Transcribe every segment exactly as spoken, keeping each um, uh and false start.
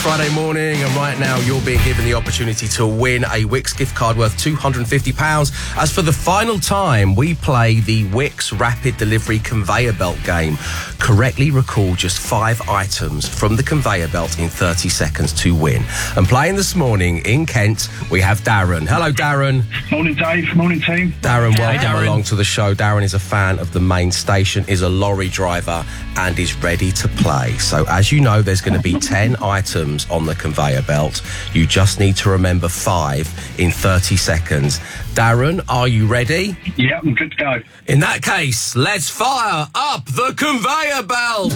Friday morning, and right now you're being given the opportunity to win a Wickes gift card worth two hundred fifty pounds. As for the final time, we play the Wickes Rapid Delivery Conveyor Belt game. Correctly recall just five items from the conveyor belt in thirty seconds to win. And playing this morning in Kent, we have Darren. Hello, Darren. Morning, Dave. Morning, team. Darren, welcome Darren. along to the show. Darren is a fan of the main station, is a lorry driver, and is ready to play. So, as you know, there's going to be ten items on the conveyor belt. You just need to remember five in thirty seconds. Darren, are you ready? Yeah, I'm good to go. In that case, let's fire up the conveyor belt!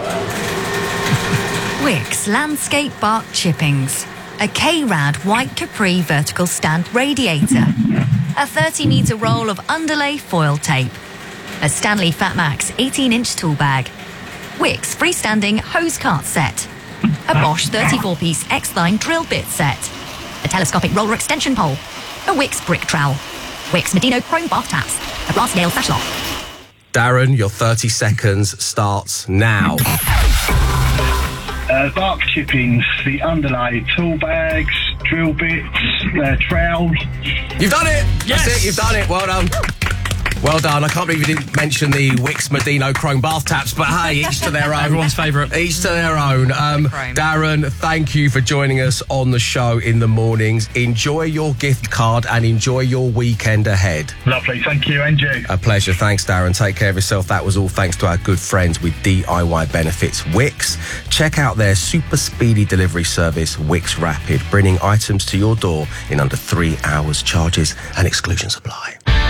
Wickes Landscape Bark Chippings. A K-Rad White Capri vertical stand radiator. A thirty metre roll of underlay foil tape. A Stanley Fatmax eighteen inch tool bag. Wickes freestanding hose cart set. A Bosch thirty-four piece X-Line drill bit set. A telescopic roller extension pole. A Wickes brick trowel. Wickes Medino chrome bath taps. A brass nail sash lock. Darren, your thirty seconds starts now. Uh, bark chippings, the underlay, tool bags, drill bits, uh, trowel. You've done it! Yes! That's it, you've done it. Well done. Well done. I can't believe you didn't mention the Wickes Medino chrome bath taps, but hey, each to their own. Everyone's favourite. Each to their own. Um, Chrome. Darren, thank you for joining us on the show in the mornings. Enjoy your gift card and enjoy your weekend ahead. Lovely, thank you, and you. A pleasure. Thanks, Darren. Take care of yourself. That was all thanks to our good friends with D I Y Benefits Wickes. Check out their super speedy delivery service, Wickes Rapid, bringing items to your door in under three hours. Charges and exclusions apply.